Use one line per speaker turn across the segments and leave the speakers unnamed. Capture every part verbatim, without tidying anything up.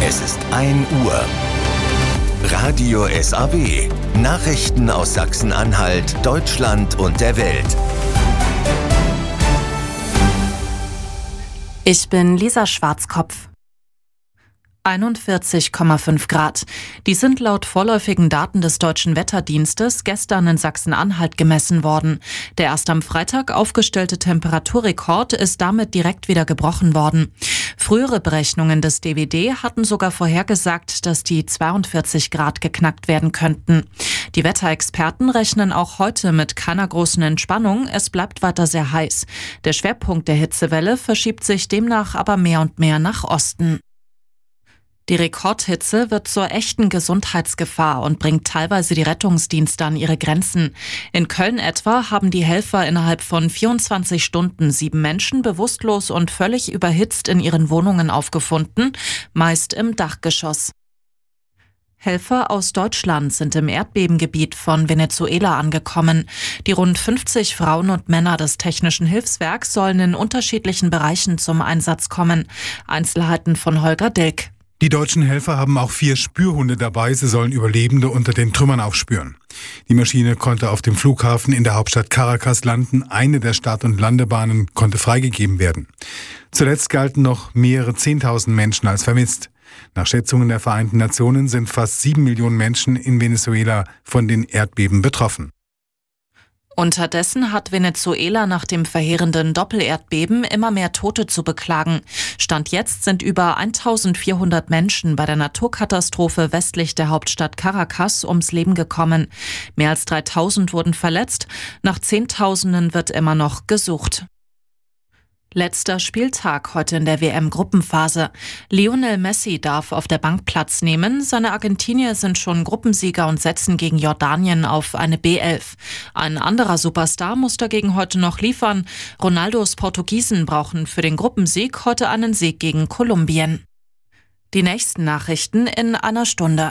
Es ist ein Uhr. Radio S A W. Nachrichten aus Sachsen-Anhalt, Deutschland und der Welt.
Ich bin Lisa Schwarzkopf. einundvierzig Komma fünf Grad. Die sind laut vorläufigen Daten des Deutschen Wetterdienstes gestern in Sachsen-Anhalt gemessen worden. Der erst am Freitag aufgestellte Temperaturrekord ist damit direkt wieder gebrochen worden. Frühere Berechnungen des D W D hatten sogar vorhergesagt, dass die zweiundvierzig Grad geknackt werden könnten. Die Wetterexperten rechnen auch heute mit keiner großen Entspannung. Es bleibt weiter sehr heiß. Der Schwerpunkt der Hitzewelle verschiebt sich demnach aber mehr und mehr nach Osten. Die Rekordhitze wird zur echten Gesundheitsgefahr und bringt teilweise die Rettungsdienste an ihre Grenzen. In Köln etwa haben die Helfer innerhalb von vierundzwanzig Stunden sieben Menschen bewusstlos und völlig überhitzt in ihren Wohnungen aufgefunden, meist im Dachgeschoss. Helfer aus Deutschland sind im Erdbebengebiet von Venezuela angekommen. Die rund fünfzig Frauen und Männer des Technischen Hilfswerks sollen in unterschiedlichen Bereichen zum Einsatz kommen. Einzelheiten von Holger Dilk.
Die deutschen Helfer haben auch vier Spürhunde dabei. Sie sollen Überlebende unter den Trümmern aufspüren. Die Maschine konnte auf dem Flughafen in der Hauptstadt Caracas landen. Eine der Start- und Landebahnen konnte freigegeben werden. Zuletzt galten noch mehrere Zehntausend Menschen als vermisst. Nach Schätzungen der Vereinten Nationen sind fast sieben Millionen Menschen in Venezuela von den Erdbeben betroffen.
Unterdessen hat Venezuela nach dem verheerenden Doppelerdbeben immer mehr Tote zu beklagen. Stand jetzt sind über eintausendvierhundert Menschen bei der Naturkatastrophe westlich der Hauptstadt Caracas ums Leben gekommen. Mehr als dreitausend wurden verletzt. Nach Zehntausenden wird immer noch gesucht. Letzter Spieltag heute in der W M-Gruppenphase. Lionel Messi darf auf der Bank Platz nehmen. Seine Argentinier sind schon Gruppensieger und setzen gegen Jordanien auf eine B elf. Ein anderer Superstar muss dagegen heute noch liefern. Ronaldos Portugiesen brauchen für den Gruppensieg heute einen Sieg gegen Kolumbien. Die nächsten Nachrichten in einer Stunde.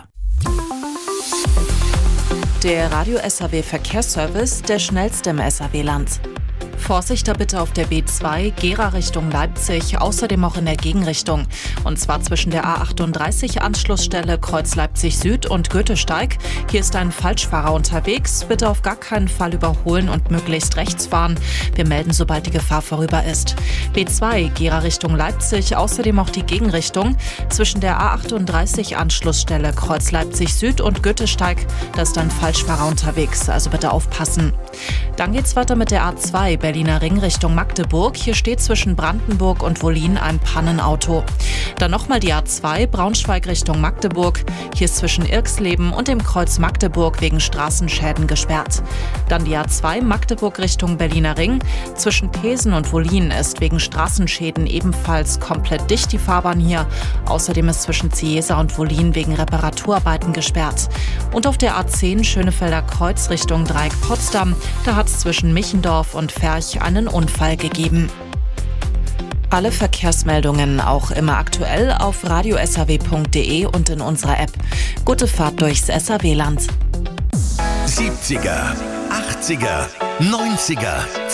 Der Radio S A W Verkehrsservice, der schnellste im S A W-Land. Vorsicht da bitte auf der B zwei, Gera Richtung Leipzig, außerdem auch in der Gegenrichtung. Und zwar zwischen der A achtunddreißig Anschlussstelle Kreuz Leipzig Süd und Goethesteig. Hier ist ein Falschfahrer unterwegs. Bitte auf gar keinen Fall überholen und möglichst rechts fahren. Wir melden, sobald die Gefahr vorüber ist. B zwei, Gera Richtung Leipzig, außerdem auch die Gegenrichtung. Zwischen der A achtunddreißig Anschlussstelle Kreuz Leipzig Süd und Goethesteig. Da ist ein Falschfahrer unterwegs, also bitte aufpassen. Dann geht's weiter mit der A zwei, Berliner Ring Richtung Magdeburg. Hier steht zwischen Brandenburg und Wollin ein Pannenauto. Dann nochmal die A zwei, Braunschweig Richtung Magdeburg. Hier ist zwischen Irxleben und dem Kreuz Magdeburg wegen Straßenschäden gesperrt. Dann die A zwei, Magdeburg Richtung Berliner Ring. Zwischen Pesen und Wollin ist wegen Straßenschäden ebenfalls komplett dicht die Fahrbahn hier. Außerdem ist zwischen Ziesa und Wollin wegen Reparaturarbeiten gesperrt. Und auf der A zehn, Schönefelder Kreuz Richtung Dreieck Potsdam. Da hat es zwischen Michendorf und Ferch einen Unfall gegeben. Alle Verkehrsmeldungen auch immer aktuell auf radio s a w punkt d e und in unserer App. Gute Fahrt durchs S A W-Land.
siebziger, achtziger, neunziger,